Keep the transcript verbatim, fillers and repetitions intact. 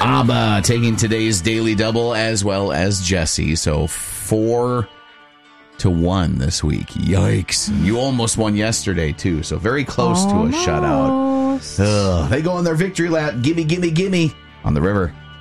Abba taking today's daily double as well as Jesse. So four to one this week. Yikes. You almost won yesterday, too. So very close almost. to a shutout. Ugh. They go on their victory lap. Gimme, gimme, gimme on the river.